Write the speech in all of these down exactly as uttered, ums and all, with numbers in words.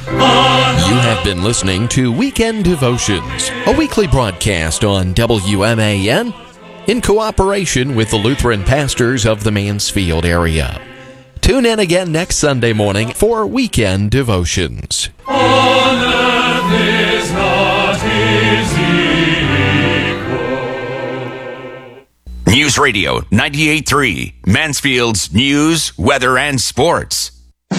You have been listening to Weekend Devotions, a weekly broadcast on W M A N in cooperation with the Lutheran pastors of the Mansfield area. Tune in again next Sunday morning for Weekend Devotions. On earth is not his equal. News Radio ninety-eight point three, Mansfield's news, weather, and sports.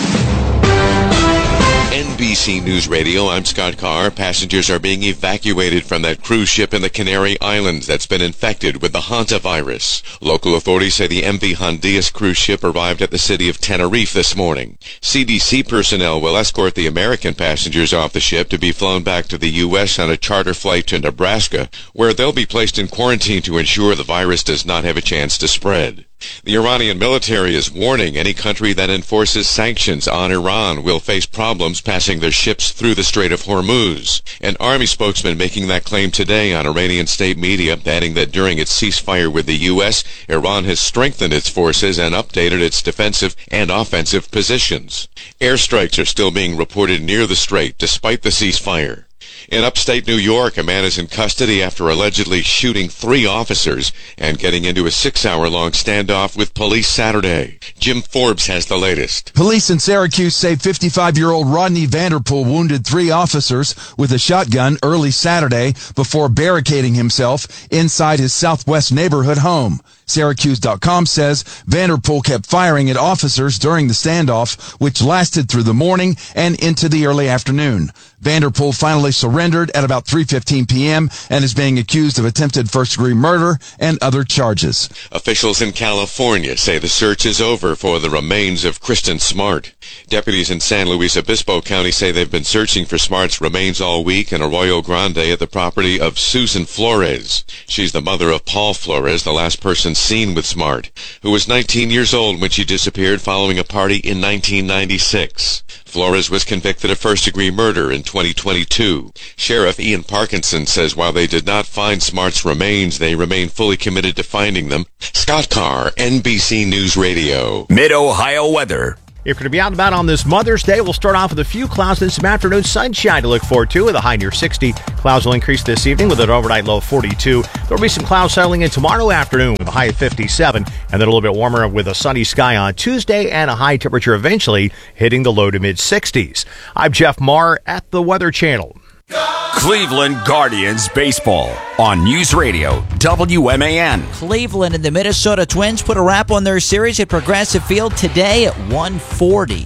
N B C News Radio, I'm Scott Carr. Passengers are being evacuated from that cruise ship in the Canary Islands that's been infected with the hantavirus. Local authorities say the M V Hondias cruise ship arrived at the city of Tenerife this morning. C D C personnel will escort the American passengers off the ship to be flown back to the U S on a charter flight to Nebraska, where they'll be placed in quarantine to ensure the virus does not have a chance to spread. The Iranian military is warning any country that enforces sanctions on Iran will face problems passing their ships through the Strait of Hormuz. An army spokesman making that claim today on Iranian state media, adding that during its ceasefire with the U S, Iran has strengthened its forces and updated its defensive and offensive positions. Airstrikes are still being reported near the strait despite the ceasefire. In upstate New York, a man is in custody after allegedly shooting three officers and getting into a six-hour-long standoff with police Saturday. Jim Forbes has the latest. Police in Syracuse say fifty-five-year-old Rodney Vanderpool wounded three officers with a shotgun early Saturday before barricading himself inside his Southwest neighborhood home. Syracuse dot com says Vanderpool kept firing at officers during the standoff, which lasted through the morning and into the early afternoon. Vanderpool finally surrendered at about three fifteen p.m. and is being accused of attempted first-degree murder and other charges. Officials in California say the search is over for the remains of Kristen Smart. Deputies in San Luis Obispo County say they've been searching for Smart's remains all week in Arroyo Grande at the property of Susan Flores. She's the mother of Paul Flores, the last person seen with Smart, who was nineteen years old when she disappeared following a party in nineteen ninety-six. Flores was convicted of first-degree murder in twenty twenty-two. Sheriff Ian Parkinson says while they did not find Smart's remains, they remain fully committed to finding them. Scott Carr, N B C News Radio. Mid-Ohio weather. If you're going to be out and about on this Mother's Day, we'll start off with a few clouds and some afternoon sunshine to look forward to with a high near sixty. Clouds will increase this evening with an overnight low of forty-two. There will be some clouds settling in tomorrow afternoon with a high of fifty-seven, and then a little bit warmer with a sunny sky on Tuesday and a high temperature eventually hitting the low to mid-sixties. I'm Jeff Marr at the Weather Channel. Cleveland Guardians baseball on News Radio W M A N. Cleveland and the Minnesota Twins put a wrap on their series at Progressive Field today at one forty.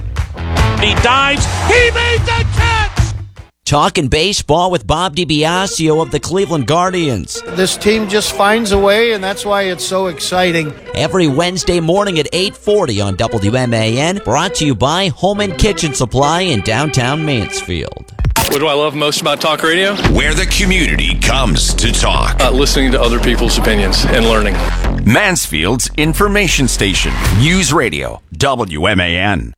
He dives. He made the catch. Talking baseball with Bob DiBiasio of the Cleveland Guardians. This team just finds a way, and that's why it's so exciting. Every Wednesday morning at eight forty on W M A N. Brought to you by Home and Kitchen Supply in downtown Mansfield. What do I love most about talk radio? Where the community comes to talk. Uh, listening to other people's opinions and learning. Mansfield's information station. News Radio W M A N.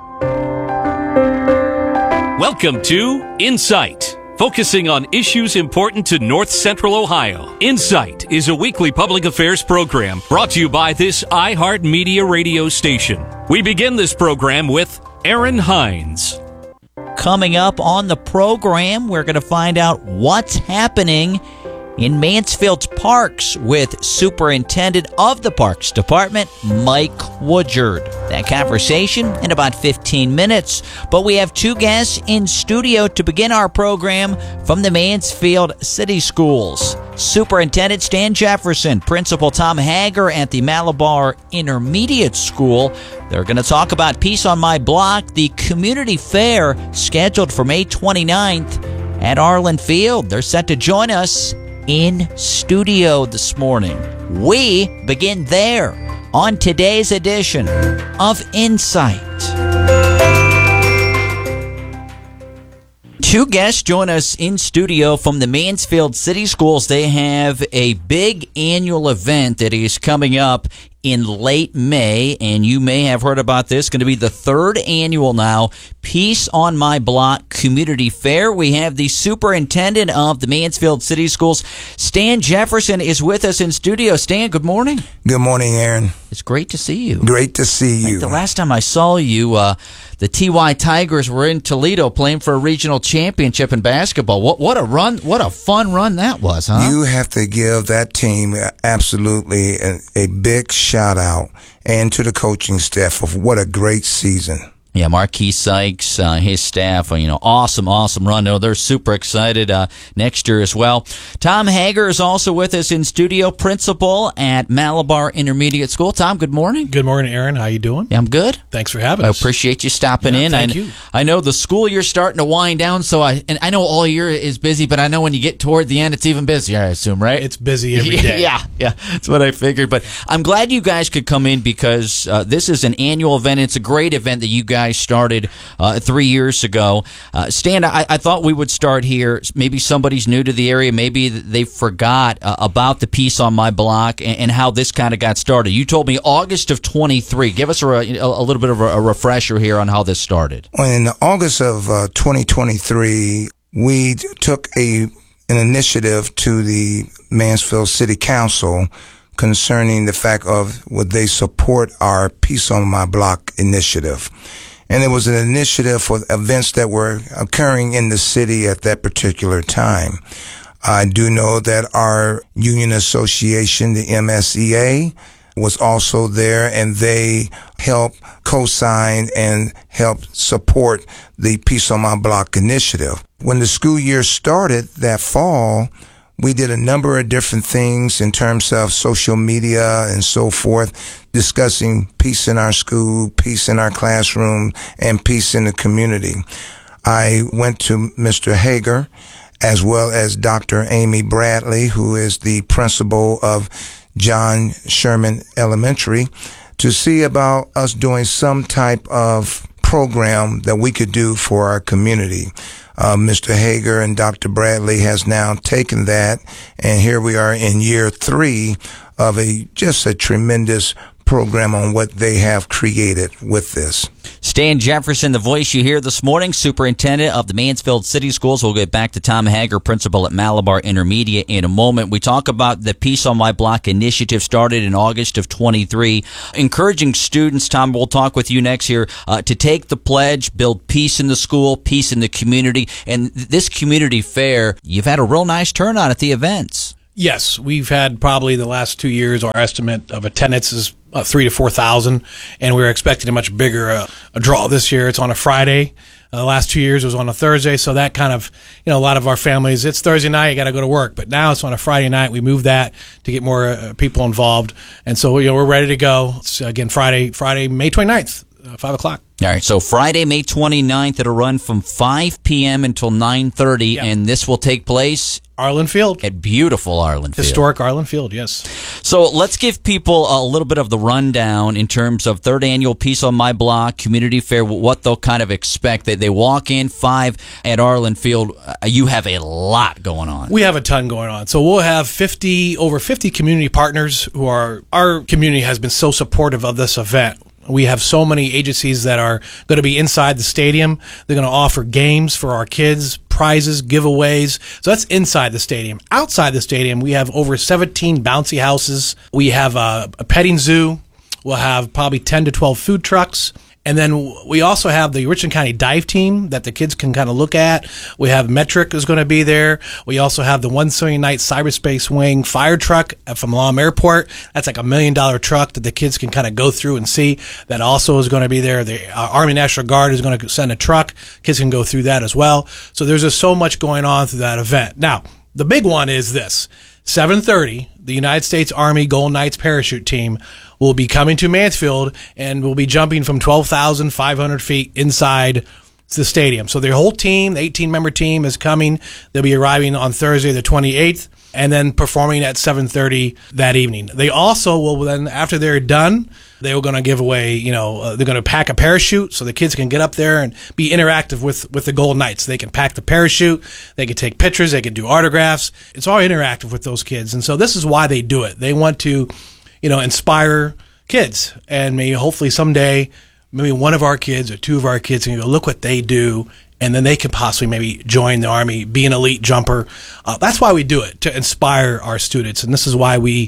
Welcome to Insight, focusing on issues important to North Central Ohio. Insight is a weekly public affairs program brought to you by this iHeartMedia radio station. We begin this program with Aaron Hines. Coming up on the program, we're going to find out what's happening in Mansfield's parks with Superintendent of the Parks Department, Mike Woodyard. That conversation in about fifteen minutes. But we have two guests in studio to begin our program from the Mansfield City Schools. Superintendent Stan Jefferson, Principal Tom Hager at the Malabar Intermediate School. They're going to talk about Peace on My Block, the community fair scheduled for May twenty-ninth at Arlen Field. They're set to join us in studio this morning. We begin there on today's edition of Insight. Two guests join us in studio from the Mansfield City Schools. They have a big annual event that is coming up in late May, and you may have heard about this. It's going to be the third annual now, Peace on My Block Community Fair. We have the superintendent of the Mansfield City Schools, Stan Jefferson, is with us in studio. Stan, good morning. Good morning, Aaron. It's great to see you. Great to see you. Like the last time I saw you, uh, the T Y Tigers were in Toledo playing for a regional championship in basketball. What what a run! What a fun run that was, huh? You have to give that team absolutely a, a big shout out, and to the coaching staff of what a great season. Yeah, Marquis Sykes, uh, his staff, you know, awesome, awesome run. No, they're super excited uh, next year as well. Tom Hager is also with us in studio, principal at Malabar Intermediate School. Tom, good morning. Good morning, Aaron. How you doing? Yeah, I'm good. Thanks for having I us. I appreciate you stopping yeah, in. Thank I, you. I know the school year's starting to wind down, so I and I know all year is busy, but I know when you get toward the end, it's even busier, I assume, right? It's busy every day. yeah, yeah, that's what I figured. But I'm glad you guys could come in because uh, this is an annual event. It's a great event that you guys started Uh, three years ago. Uh, Stan, I, I thought we would start here. Maybe somebody's new to the area. Maybe they forgot uh, about the piece on my block and, and how this kind of got started. You told me August of twenty-three. Give us a, a little bit of a, a refresher here on how this started. In August of uh, twenty twenty-three, we took a an initiative to the Mansfield City Council concerning the fact of would they support our Peace on My Block initiative. And it was an initiative for events that were occurring in the city at that particular time. I do know that our union association, the M S E A, was also there, and they helped co-sign and helped support the Peace on My Block initiative. When the school year started that fall, we did a number of different things in terms of social media and so forth, discussing peace in our school, peace in our classroom, and peace in the community. I went to Mister Hager, as well as Doctor Amy Bradley, who is the principal of John Sherman Elementary, to see about us doing some type of program that we could do for our community. Uh, Mister Hager and Doctor Bradley has now taken that, and here we are in year three of a just a tremendous program on what they have created with this. Stan Jefferson, the voice you hear this morning, superintendent of the Mansfield City Schools. We'll get back to Tom Hager, principal at Malabar Intermediate, in a moment. We talk about the Peace on My Block initiative started in August of twenty-three, encouraging students, Tom, we'll talk with you next year, uh, to take the pledge, build peace in the school, peace in the community. And this community fair, you've had a real nice turnout at the events. Yes, we've had probably the last two years, our estimate of attendance is uh, three to four thousand, and we're expecting a much bigger uh, a draw this year. It's on a Friday. Uh, the last two years it was on a Thursday, so that kind of, you know, a lot of our families, it's Thursday night, you got to go to work, but now it's on a Friday night. We moved that to get more uh, people involved, and so, you know, we're ready to go. It's, again, Friday, Friday, May twenty-ninth, uh, five o'clock. All right, so Friday, May twenty-ninth, it'll run from five p.m. until nine thirty, yeah. And this will take place Arlen Field. At beautiful Arlen Field. Historic Arlen Field, yes. So let's give people a little bit of the rundown in terms of third annual Peace on My Block community fair, what they'll kind of expect. They, they walk in five at Arlen Field. Uh, you have a lot going on. We have a ton going on. So we'll have fifty over fifty community partners who are, our community has been so supportive of this event. We have so many agencies that are going to be inside the stadium. They're going to offer games for our kids, prizes, giveaways. So that's inside the stadium. Outside the stadium, we have over seventeen bouncy houses. We have a, a petting zoo. We'll have probably ten to twelve food trucks. And then we also have the Richland County dive team that the kids can kind of look at. We have Metric is going to be there. We also have the one Sunday night cyberspace wing fire truck from Lom Airport. That's like a million dollar truck that the kids can kind of go through and see. That also is going to be there. The uh, Army National Guard is going to send a truck. Kids can go through that as well. So there's just so much going on through that event. Now, the big one is this. seven thirty, the United States Army Golden Knights parachute team will be coming to Mansfield and will be jumping from twelve thousand five hundred feet inside the stadium. So their whole team, the eighteen-member team, is coming. They'll be arriving on Thursday the twenty-eighth and then performing at seven thirty that evening. They also will then, after they're done, they're going to give away, you know, uh, they're going to pack a parachute so the kids can get up there and be interactive with, with the Golden Knights. They can pack the parachute, they can take pictures, they can do autographs. It's all interactive with those kids. And so this is why they do it. They want to, you know, inspire kids, and maybe hopefully someday maybe one of our kids or two of our kids can go, look what they do, and then they can possibly maybe join the Army, be an elite jumper. Uh, that's why we do it, to inspire our students, and this is why we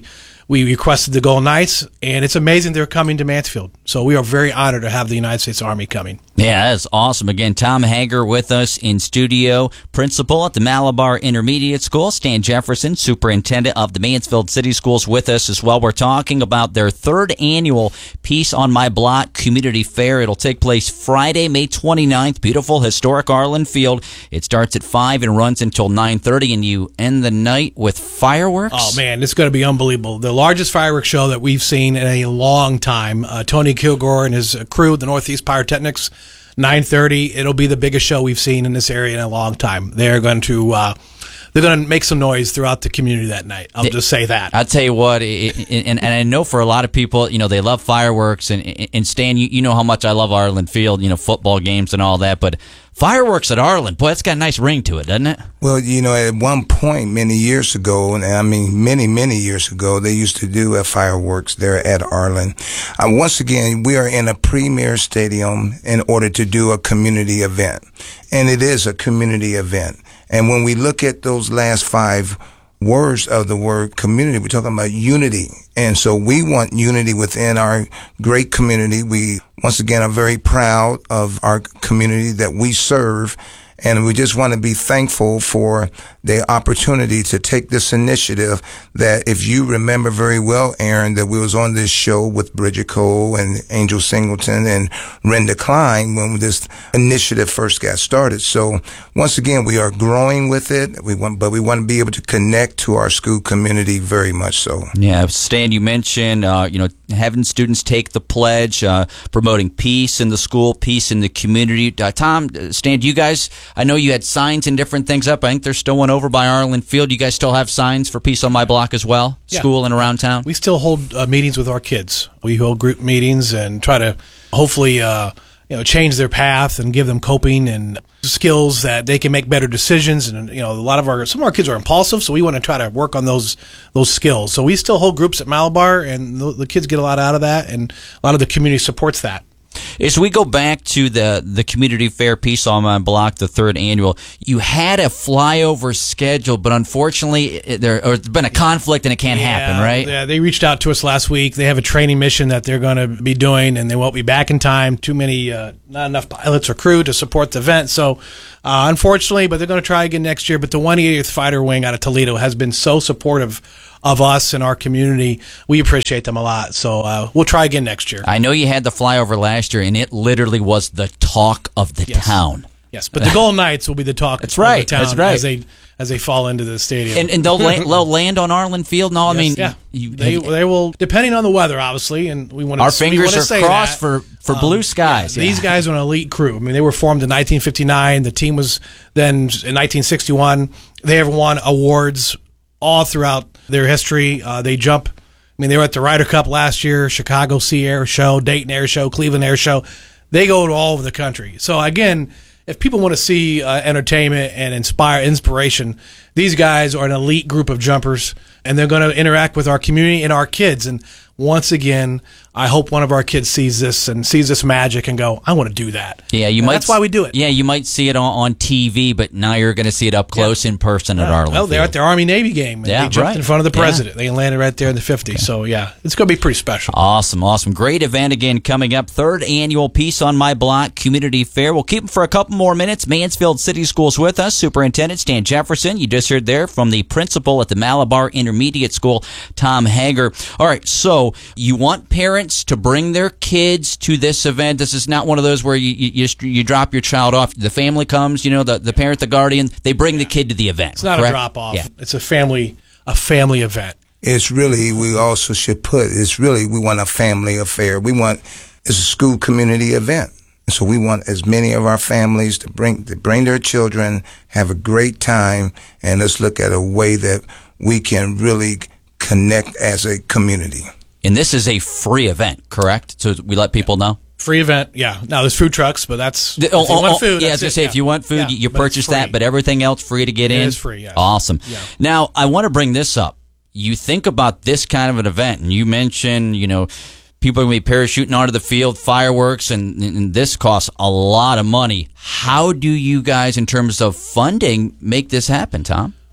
we requested the Golden Knights, and it's amazing they're coming to Mansfield. So we are very honored to have the United States Army coming. Yeah, that's awesome. Again, Tom Hager with us in studio, principal at the Malabar Intermediate School. Stan Jefferson, superintendent of the Mansfield City Schools, with us as well. We're talking about their third annual Peace on My Block Community Fair. It'll take place Friday, May twenty-ninth. Beautiful, historic Arlen Field. It starts at five and runs until nine thirty, and you end the night with fireworks. Oh, man, it's going to be unbelievable. The largest fireworks show that we've seen in a long time. Uh, Tony Kilgore and his crew, the Northeast Pyrotechnics, nine thirty. It'll be the biggest show we've seen in this area in a long time. They're going to uh, they're going to make some noise throughout the community that night. I'll just say that. I'll tell you what, it, it, and, and I know for a lot of people, you know, they love fireworks. And, and Stan, you, you know how much I love Arlen Field, you know, football games and all that. But fireworks at Arlen, boy, it's got a nice ring to it, doesn't it? Well, you know, at one point, many years ago, and I mean many, many years ago, they used to do a fireworks there at Arlen. Uh, once again, we are in a premier stadium in order to do a community event. And it is a community event. And when we look at those last five words of the word community, we're talking about unity. And so we want unity within our great community. We, once again, are very proud of our community that we serve. And we just want to be thankful for the opportunity to take this initiative that, if you remember very well, Aaron, that we was on this show with Bridget Cole and Angel Singleton and Renda Klein when this initiative first got started. So once again, we are growing with it. We want, but we want to be able to connect to our school community very much so. Yeah, Stan, you mentioned, uh, you know, having students take the pledge, uh, promoting peace in the school, peace in the community. Uh, Tom, Stan, do you guys, I know you had signs and different things up. I think there's still one over by Arlen Field. You guys still have signs for Peace on My Block as well? Yeah. School and around town? We still hold uh, meetings with our kids. We hold group meetings and try to hopefully uh, you know, change their path and give them coping and skills that they can make better decisions. And you know, a lot of our some of our kids are impulsive, so we want to try to work on those those skills. So we still hold groups at Malabar, and the, the kids get a lot out of that, and a lot of the community supports that. As we go back to the, the community fair, Peace on My Block, the third annual, you had a flyover schedule, but unfortunately there, or there's been a conflict and it can't yeah, happen, right? Yeah, they reached out to us last week. They have a training mission that they're going to be doing, and they won't be back in time. Too many, uh, not enough pilots or crew to support the event. So, uh, unfortunately, but they're going to try again next year. But the one eightieth Fighter Wing out of Toledo has been so supportive of us and our community. We appreciate them a lot. So uh, we'll try again next year. I know you had the flyover last year, and it literally was the talk of the yes. town. Yes, but the Golden Knights will be the talk That's of right. the town That's right. as they as they fall into the stadium. And, and they'll, la- they'll land on Arlen Field. No, I yes, mean, yeah. you, they have, they will, depending on the weather, obviously. And we want to our fingers we are say crossed that. for for um, blue skies. Yeah, yeah. These guys are an elite crew. I mean, they were formed in nineteen fifty-nine. The team was then in nineteen sixty-one. They have won awards all throughout their history. Uh, they jump. I mean, they were at the Ryder Cup last year, Chicago Sea Air Show, Dayton Air Show, Cleveland Air Show. They go to all over the country. So again, if people want to see uh, entertainment and inspire inspiration, these guys are an elite group of jumpers, and they're going to interact with our community and our kids. And once again, I hope one of our kids sees this and sees this magic and go, I want to do that. Yeah, you and might. That's why we do it. Yeah, you might see it on, on T V, but now you're going to see it up close yeah. in person at yeah. Arlen. Well, they're at the Army-Navy game. And yeah, they jumped right. in front of the president. Yeah. They landed right there in the fifty. Okay. So, yeah, it's going to be pretty special. Awesome, awesome. Great event again coming up. Third annual Peace on My Block Community Fair. We'll keep them for a couple more minutes. Mansfield City Schools with us. Superintendent Stan Jefferson. You just heard there from the principal at the Malabar Intermediate School, Tom Hager. All right, so you want parents to bring their kids to this event. This is not one of those where you you, you, you drop your child off. The family comes, you know, the, the parent, the guardian, they bring yeah. the kid to the event. It's not correct? a drop-off. Yeah. It's a family a family event. It's really, we also should put, it's really, we want a family affair. We want, it's a school community event. So we want as many of our families to bring to bring their children, have a great time, and let's look at a way that we can really connect as a community. And this is a free event, correct? So we let people know? Free event, yeah. Now, there's food trucks, but that's, the, if oh, you want oh, food, yeah, I was going to say, yeah. if you want food, yeah, you, you but purchase that, but everything else free to get it in? It is free, yeah. Awesome. Yeah. Now, I want to bring this up. You think about this kind of an event, and you mentioned, you know, people are going to be parachuting onto the field, fireworks, and, and this costs a lot of money. How do you guys, in terms of funding, make this happen, Tom?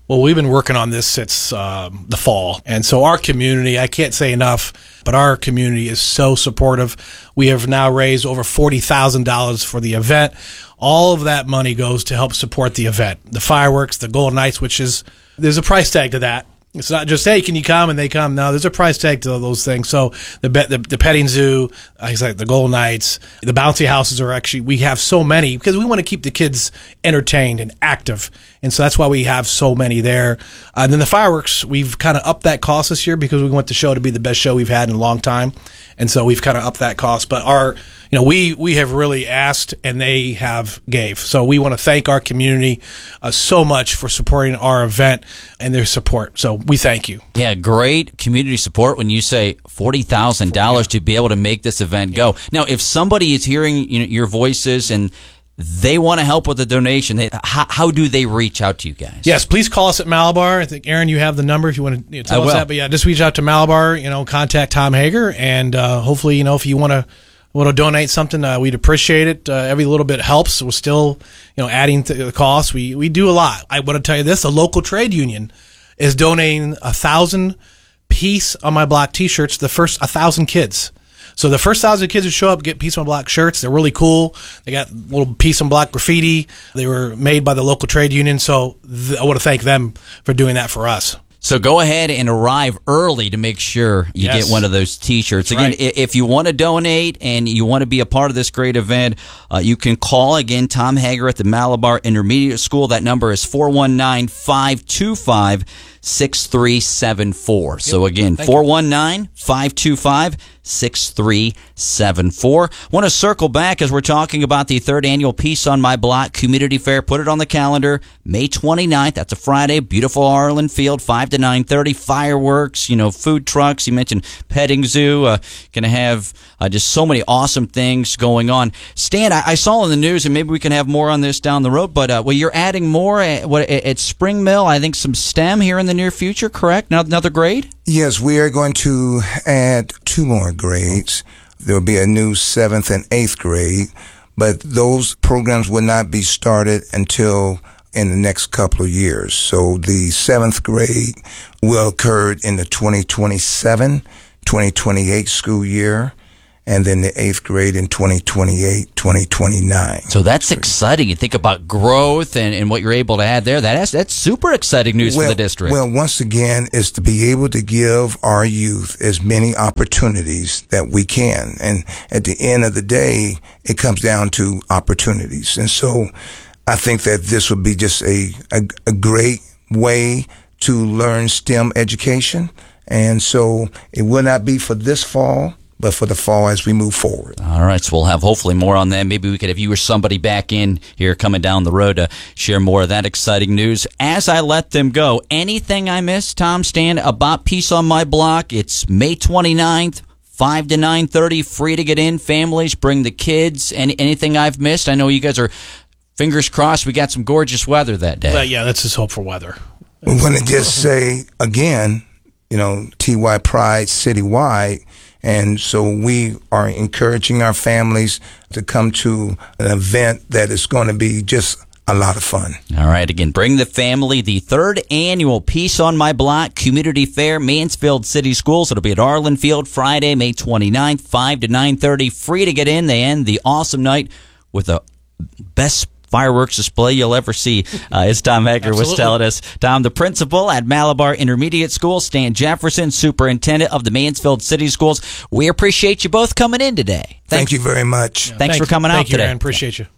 Well, we've been working on this since um, the fall. And so our community, I can't say enough, but our community is so supportive. We have now raised over forty thousand dollars for the event. All of that money goes to help support the event. The fireworks, the Golden Knights, which is, there's a price tag to that. It's not just, hey, can you come? And they come. No, there's a price tag to those things. So the the, the petting zoo, like I said, the Golden Knights, the bouncy houses are actually, we have so many because we want to keep the kids entertained and active. And so that's why we have so many there. Uh, and then the fireworks, we've kind of upped that cost this year because we want the show to be the best show we've had in a long time. And so we've kind of upped that cost. But our, you know, we, we have really asked and they have gave. So we want to thank our community uh, so much for supporting our event and their support. So we thank you. Yeah, great community support when you say forty thousand dollars to be able to make this event go. Now, if somebody is hearing, you know, your voices and they want to help with a donation, they, how, how do they reach out to you guys? Yes, please call us at Malabar. I think, Aaron, you have the number if you want to you know, tell I us will. that. But yeah, just reach out to Malabar, you know, contact Tom Hager, and uh, hopefully, you know, if you want to want to donate something, uh, we'd appreciate it. Uh, every little bit helps. We're still, you know, adding to the cost. We, we do a lot. I want to tell you this, a local trade union is donating a thousand Peace on My Block t-shirts, the first a thousand kids. So the first thousand kids who show up get Peace on My Block shirts. They're really cool. They got little Peace on Block graffiti. They were made by the local trade union. So th- I want to thank them for doing that for us. So go ahead and arrive early to make sure you Yes. get one of those T-shirts. That's Again, right. i- if you want to donate and you want to be a part of this great event, uh, you can call, again, Tom Hager at the Malabar Intermediate School. That number is four one nine, five two five, six three seven four. So again, Thank you. four one nine, five two five, six three seven four. Want to circle back as we're talking about the third annual Peace on My Block Community Fair. Put it on the calendar, May twenty-ninth. That's a Friday. Beautiful Arlen Field, five to nine thirty. Fireworks, you know, food trucks. You mentioned petting zoo. Uh, going to have uh, just so many awesome things going on. Stan, I, I saw in the news, and maybe we can have more on this down the road, but uh, well, you're adding more at, what, at Spring Mill. I think some STEM here in the near future, correct? Now, another grade? Yes, we are going to add two more grades. There will be a new seventh and eighth grade, but those programs will not be started until in the next couple of years. So the seventh grade will occur in the twenty twenty-seven, twenty twenty-eight school year, and then the eighth grade in twenty twenty-eight, twenty twenty-nine. So that's exciting. You think about growth and, and what you're able to add there. That is, that's super exciting news well, for the district. Well, once again, is to be able to give our youth as many opportunities that we can. And at the end of the day, it comes down to opportunities. And so I think that this would be just a, a, a great way to learn STEM education. And so it will not be for this fall, but for the fall as we move forward. All right, so we'll have hopefully more on that. Maybe we could have you or somebody back in here coming down the road to share more of that exciting news. As I let them go, anything I missed, Tom, Stan, about Peace on My Block? It's May twenty-ninth, five to nine thirty, free to get in. Families, bring the kids. Any, anything I've missed? I know you guys are, fingers crossed, we got some gorgeous weather that day. But yeah, that's just hope for weather. We want to just say, again, you know, T Y Pride citywide. And so we are encouraging our families to come to an event that is going to be just a lot of fun. All right, again, bring the family. The third annual Peace on My Block Community Fair, Mansfield City Schools. It'll be at Arlen Field Friday, May twenty-ninth, five to nine thirty. Free to get in. They end the awesome night with the best fireworks display you'll ever see, uh, as Tom Hager was telling us. Tom, the principal at Malabar Intermediate School, Stan Jefferson, superintendent of the Mansfield City Schools. We appreciate you both coming in today. Thank, Thank you very much. Yeah, thanks thank, for coming thank out you, today. Aaron. Appreciate you.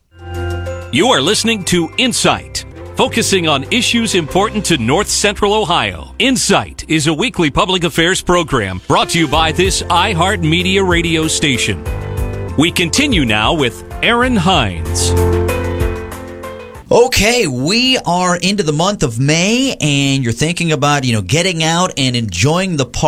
You are listening to Insight, focusing on issues important to North Central Ohio. Insight is a weekly public affairs program brought to you by this iHeartMedia radio station. We continue now with Aaron Hines. Okay, we are into the month of May, and you're thinking about, you know, getting out and enjoying the parks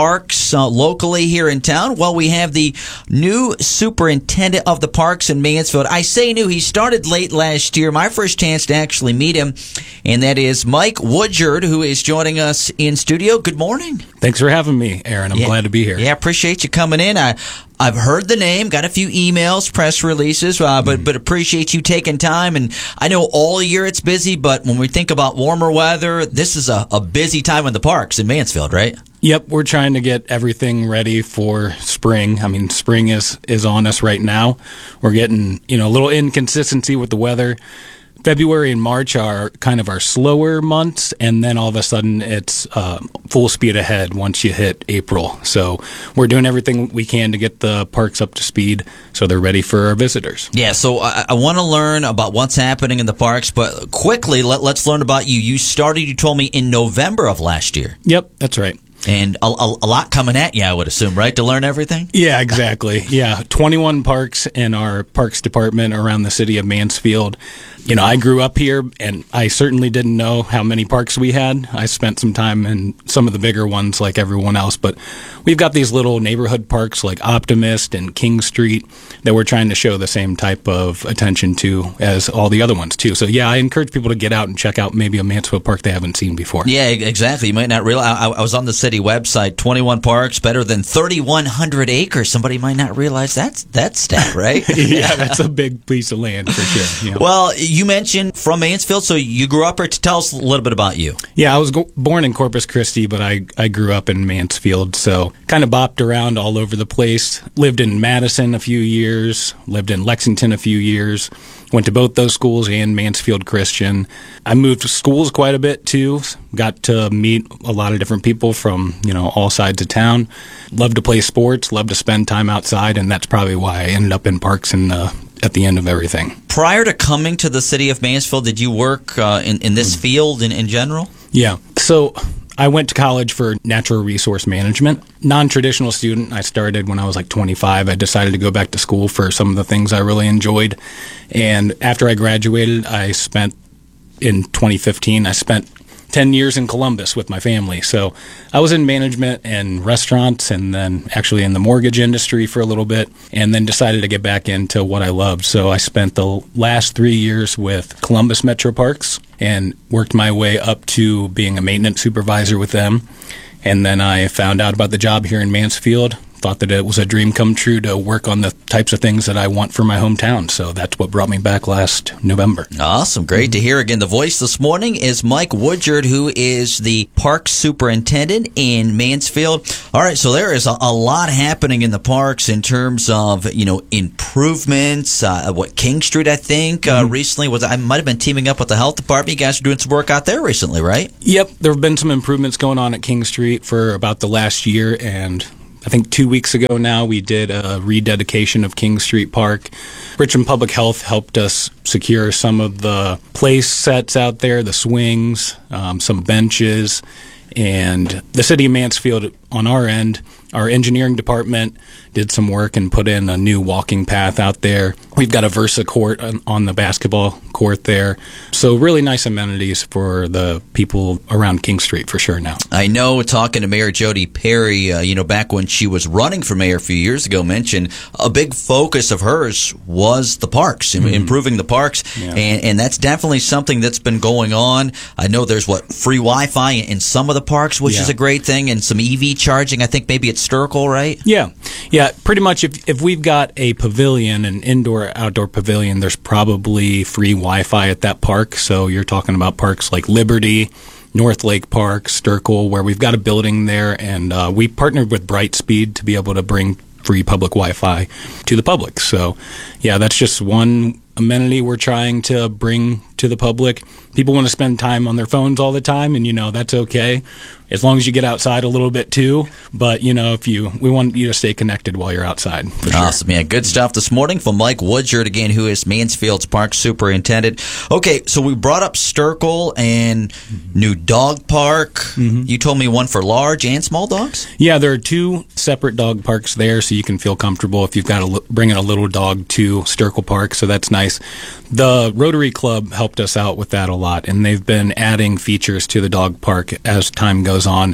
parks uh, locally here in town? Well, we have the new superintendent of the parks in Mansfield. I say new. He started late last year. My first chance to actually meet him, and that is Mike Woodyard, who is joining us in studio. Good morning. Thanks for having me, Aaron. I'm yeah. glad to be here. Yeah, appreciate you coming in. I, I've heard the name, got a few emails, press releases, uh, but, mm. but appreciate you taking time. And I know all year it's busy, but when we think about warmer weather, this is a, a busy time in the parks in Mansfield, right? Yep, we're trying to get everything ready for spring. I mean, spring is, is on us right now. We're getting, you know, a little inconsistency with the weather. February and March are kind of our slower months, and then all of a sudden it's uh, full speed ahead once you hit April. So we're doing everything we can to get the parks up to speed so they're ready for our visitors. Yeah, so I, I want to learn about what's happening in the parks, but quickly, let, let's learn about you. You started, you told me, in November of last year. Yep, that's right. And a, a, a lot coming at you, I would assume, right, to learn everything? Yeah, exactly. Yeah, twenty-one parks in our parks department around the city of Mansfield. You know, I grew up here, and I certainly didn't know how many parks we had. I spent some time in some of the bigger ones like everyone else, but we've got these little neighborhood parks like Optimist and King Street that we're trying to show the same type of attention to as all the other ones, too. So, yeah, I encourage people to get out and check out maybe a Mansfield park they haven't seen before. Yeah, exactly. You might not realize. I, I was on the city website, twenty-one parks, better than thirty-one hundred acres. Somebody might not realize that's that stat, right? Yeah, that's a big piece of land for sure. Yeah. Well, you mentioned from Mansfield, so you grew up here. Tell us a little bit about you. Yeah, I was go- born in Corpus Christi, but I, I grew up in Mansfield, so kind of bopped around all over the place. Lived in Madison a few years, lived in Lexington a few years, went to both those schools and Mansfield Christian. I moved to schools quite a bit, too. Got to meet a lot of different people from, you know, all sides of town. Love to play sports, love to spend time outside, and that's probably why I ended up in parks in the at the end of everything. Prior to coming to the city of Mansfield, did you work uh, in, in this field in, in general? Yeah. So I went to college for natural resource management. Non-traditional student. I started when I was like twenty-five. I decided to go back to school for some of the things I really enjoyed. And after I graduated, I spent, in twenty fifteen, I spent ten years in Columbus with my family. So I was in management and restaurants and then actually in the mortgage industry for a little bit, and then decided to get back into what I loved. So I spent the last three years with Columbus Metro Parks and worked my way up to being a maintenance supervisor with them. And then I found out about the job here in Mansfield. Thought that it was a dream come true to work on the types of things that I want for my hometown. So that's what brought me back last November. Awesome. Great to hear. Again, the voice this morning is Mike Woodyard, who is the park superintendent in Mansfield. All right, so there is a, a lot happening in the parks in terms of, you know, improvements. Uh, what, King Street, I think, uh, mm-hmm. recently was, I might have been teaming up with the health department. You guys are doing some work out there recently, right? Yep. There have been some improvements going on at King Street for about the last year, and I think two weeks ago now we did a rededication of King Street Park. Richmond Public Health helped us secure some of the play sets out there, the swings, um, some benches, and the city of Mansfield on our end, our engineering department did some work and put in a new walking path out there. We've got a Versa court on, on the basketball court there. So really nice amenities for the people around King Street for sure now. I know, talking to Mayor Jody Perry, uh, you know, back when she was running for mayor a few years ago, mentioned a big focus of hers was the parks, mm-hmm. improving the parks. Yeah. And, and that's definitely something that's been going on. I know there's, what, free Wi-Fi in some of the parks, which yeah. is a great thing, and some E V charging. I think maybe it's Sturkle, right? Yeah. Yeah, pretty much if if we've got a pavilion, an indoor-outdoor pavilion, there's probably free Wi-Fi at that park. So you're talking about parks like Liberty, North Lake Park, Sturkle, where we've got a building there, and uh, we partnered with Brightspeed to be able to bring free public Wi-Fi to the public. So, yeah, that's just one amenity we're trying to bring to the public. People want to spend time on their phones all the time, and, you know, that's okay, as long as you get outside a little bit too. But, you know, if you, we want you to stay connected while you're outside. For sure. Awesome. Yeah, good stuff this morning from Mike Woodyard, again, who is Mansfield's park superintendent. Okay, so we brought up Sturkle and new dog park. Mm-hmm. You told me one for large and small dogs? Yeah, there are two separate dog parks there, so you can feel comfortable if you've got to bring in a little dog to Sturkle Park, so that's nice. The Rotary Club helped us out with that a lot, and they've been adding features to the dog park as time goes on.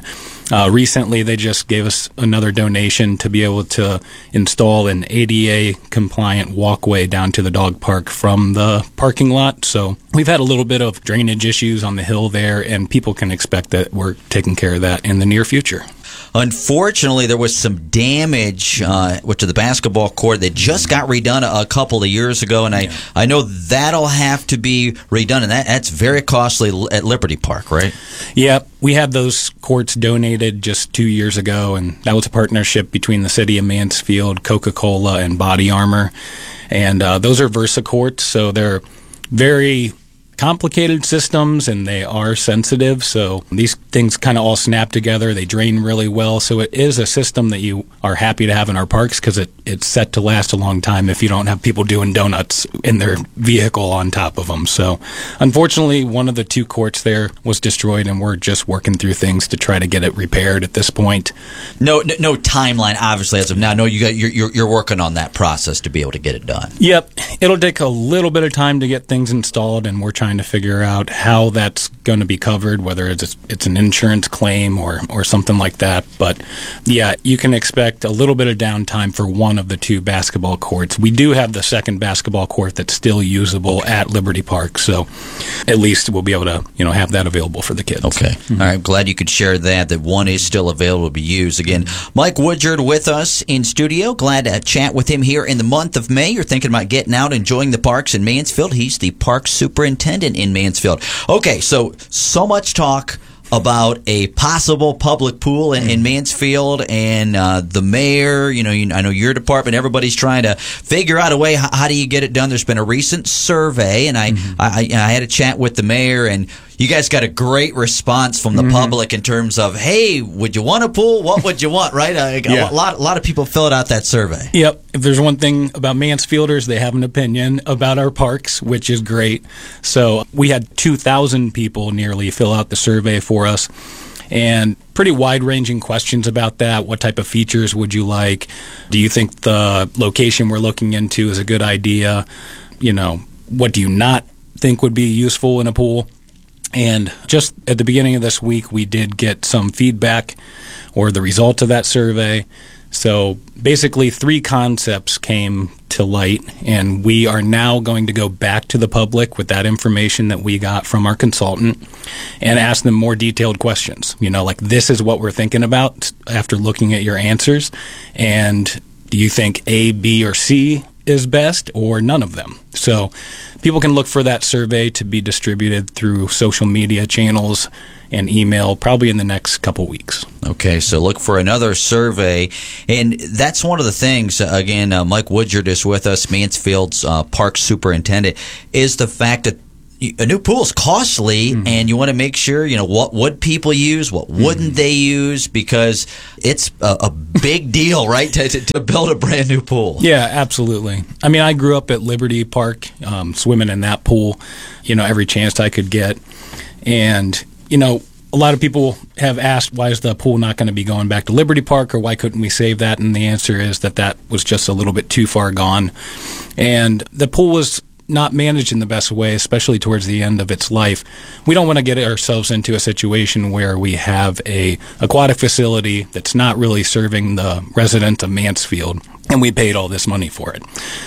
Uh, recently, they just gave us another donation to be able to install an A D A-compliant walkway down to the dog park from the parking lot. So we've had a little bit of drainage issues on the hill there, and people can expect that we're taking care of that in the near future. Unfortunately, there was some damage uh, to the basketball court that just got redone a, a couple of years ago, and I, yeah. I know that'll have to be redone, and that, that's very costly at Liberty Park, right? Yeah, we had those courts donated just two years ago, and that was a partnership between the city of Mansfield, Coca-Cola, and Body Armor, and uh, those are Versa courts, so they're very complicated systems, and they are sensitive, so these things kind of all snap together. They drain really well, so it is a system that you are happy to have in our parks because it, it's set to last a long time if you don't have people doing donuts in their vehicle on top of them. So unfortunately, one of the two courts there was destroyed, and we're just working through things to try to get it repaired at this point. No no, no timeline, obviously, as of now. No, you got, you're, you're, you're working on that process to be able to get it done. Yep. It'll take a little bit of time to get things installed, and we're trying to figure out how that's going to be covered, whether it's it's an insurance claim or or something like that. But yeah, you can expect a little bit of downtime for one of the two basketball courts. We do have the second basketball court that's still usable okay. at Liberty Park, so at least we'll be able to you know have that available for the kids. Okay, mm-hmm. All right. Glad you could share that. That one is still available to be used. Again, Mike Woodyard with us in studio. Glad to chat with him here in the month of May. You're thinking about getting out, enjoying the parks in Mansfield. He's the park superintendent in Mansfield. Okay, so so much talk about a possible public pool in, in Mansfield, and uh, the mayor, you know, you, I know your department, everybody's trying to figure out a way, how, how do you get it done? There's been a recent survey, and I, mm-hmm. I, I had a chat with the mayor, and you guys got a great response from the mm-hmm. public in terms of, hey, would you want a pool? What would you want, right? A, yeah. a, lot, a lot of people filled out that survey. Yep. If there's one thing about Mansfielders, they have an opinion about our parks, which is great. So we had two thousand people nearly fill out the survey for us, and pretty wide-ranging questions about that. What type of features would you like? Do you think the location we're looking into is a good idea? You know, what do you not think would be useful in a pool? And just at the beginning of this week, we did get some feedback or the result of that survey. So basically, three concepts came to light, and we are now going to go back to the public with that information that we got from our consultant and ask them more detailed questions. You know, like, this is what we're thinking about after looking at your answers, and do you think A, B, or C is best, or none of them? So people can look for that survey to be distributed through social media channels and email probably in the next couple weeks. Okay, so look for another survey. And that's one of the things, uh, again, uh, Mike Woodyard is with us, Mansfield's uh, park superintendent, is the fact that a new pool is costly, mm-hmm. and you want to make sure, you know, what would people use, what wouldn't mm-hmm. they use, because it's a, a big deal, right, to, to, to build a brand new pool. Yeah, absolutely. I mean, I grew up at Liberty Park, um, swimming in that pool, you know, every chance I could get. And, you know, a lot of people have asked, why is the pool not going to be going back to Liberty Park, or why couldn't we save that? And the answer is that that was just a little bit too far gone. And the pool was not managed in the best way, especially towards the end of its life. We don't want to get ourselves into a situation where we have a aquatic facility that's not really serving the residents of Mansfield, and we paid all this money for it.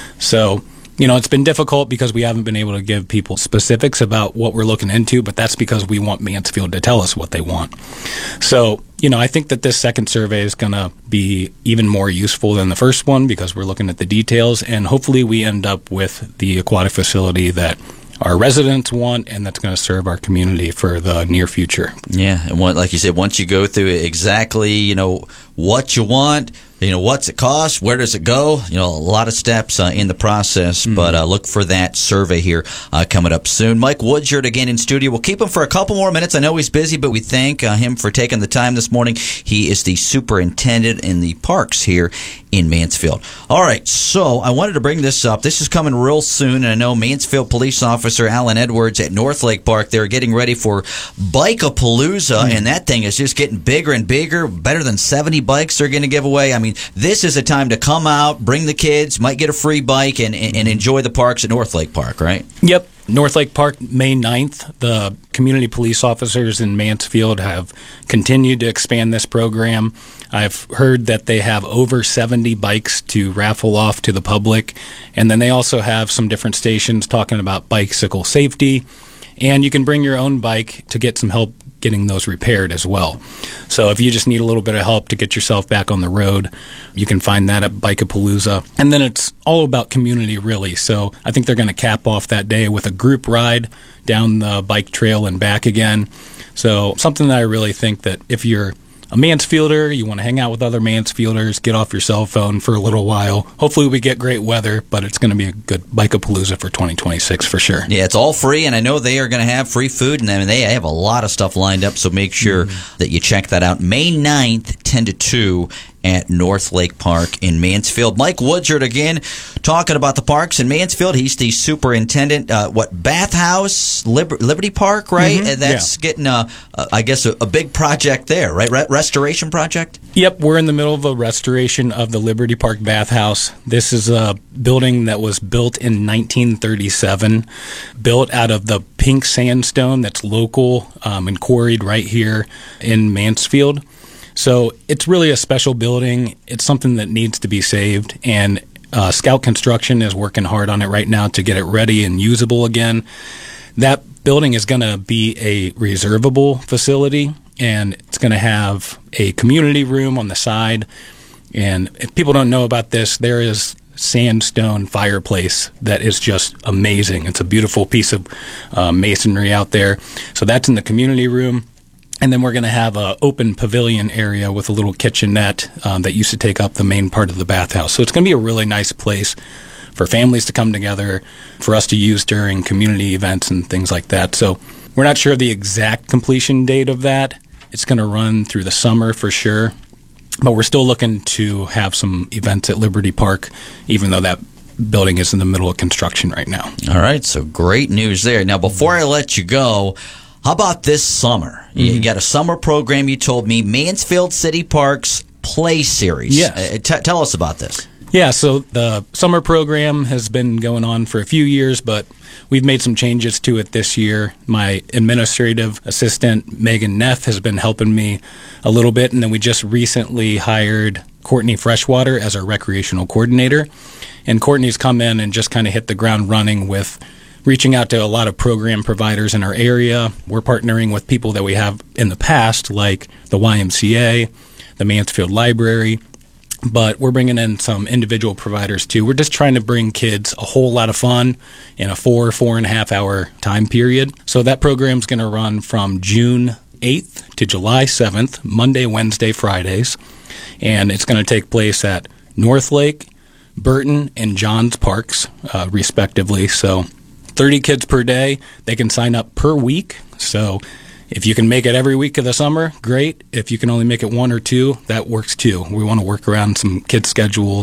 So, you know, it's been difficult because we haven't been able to give people specifics about what we're looking into, but that's because we want Mansfield to tell us what they want. So, you know, I think that this second survey is going to be even more useful than the first one because we're looking at the details, and hopefully we end up with the aquatic facility that our residents want and that's going to serve our community for the near future. Yeah, and what, like you said, once you go through exactly, you know, what you want, you know, what's it cost, where does it go, you know, a lot of steps uh, in the process, mm-hmm. but uh, look for that survey here uh, coming up soon. Mike Woodyard again in studio. We'll keep him for a couple more minutes. I know he's busy, but we thank uh, him for taking the time this morning. He is the superintendent in the parks here in Mansfield. All right, so I wanted to bring this up. This is coming real soon, and I know Mansfield Police Officer Alan Edwards at Northlake Park, they're getting ready for Bike-a-Palooza, mm-hmm. and that thing is just getting bigger and bigger, better than seventy bikes they're going to give away. I mean, this is a time to come out, bring the kids, might get a free bike, and, and enjoy the parks at Northlake Park, right? Yep. North Lake Park, May ninth, the community police officers in Mansfield have continued to expand this program. I've heard that they have over seventy bikes to raffle off to the public. And then they also have some different stations talking about bicycle safety. And you can bring your own bike to get some help getting those repaired as well. So if you just need a little bit of help to get yourself back on the road, you can find that at Bike-a-Palooza. And then it's all about community, really. So I think they're going to cap off that day with a group ride down the bike trail and back again. So something that I really think that if you're a Mansfielder, you want to hang out with other Mansfielders, get off your cell phone for a little while. Hopefully we get great weather, but it's going to be a good Bike-a-Palooza for twenty twenty-six for sure. Yeah, it's all free, and I know they are going to have free food, and I mean, they have a lot of stuff lined up, so make sure mm-hmm. that you check that out. May ninth, ten to two at North Lake Park in Mansfield. Mike Woodsard again talking about the parks in Mansfield. He's the superintendent. Uh, what, Bathhouse, Liber- Liberty Park, right? Mm-hmm. And that's yeah. getting, a, a, I guess, a, a big project there, right? Re- restoration project? Yep, we're in the middle of a restoration of the Liberty Park Bathhouse. This is a building that was built in nineteen thirty-seven, built out of the pink sandstone that's local um, and quarried right here in Mansfield. So it's really a special building. It's something that needs to be saved, and uh, Scout Construction is working hard on it right now to get it ready and usable again. That building is going to be a reservable facility, and it's going to have a community room on the side. And if people don't know about this, there is sandstone fireplace that is just amazing. It's a beautiful piece of uh, masonry out there. So that's in the community room. And then we're going to have an open pavilion area with a little kitchenette um, that used to take up the main part of the bathhouse. So it's going to be a really nice place for families to come together, for us to use during community events and things like that. So we're not sure of the exact completion date of that. It's going to run through the summer for sure. But we're still looking to have some events at Liberty Park, even though that building is in the middle of construction right now. All right, so great news there. Now, before I let you go, how about this summer? Mm-hmm. You got a summer program, you told me, Mansfield City Parks Play Series. Yes. Uh, t- tell us about this. Yeah, so the summer program has been going on for a few years, but we've made some changes to it this year. My administrative assistant, Megan Neff, has been helping me a little bit, and then we just recently hired Courtney Freshwater as our recreational coordinator. And Courtney's come in and just kind of hit the ground running with reaching out to a lot of program providers in our area. We're partnering with people that we have in the past, like the Y M C A, the Mansfield Library, but we're bringing in some individual providers too. We're just trying to bring kids a whole lot of fun in a four, four and a half hour time period. So that program's going to run from June eighth to July seventh, Monday, Wednesday, Fridays. And it's going to take place at North Lake, Burton, and Johns Parks, uh, respectively. So thirty kids per day. They can sign up per week. So if you can make it every week of the summer, great. If you can only make it one or two, that works too. We want to work around some kids' schedules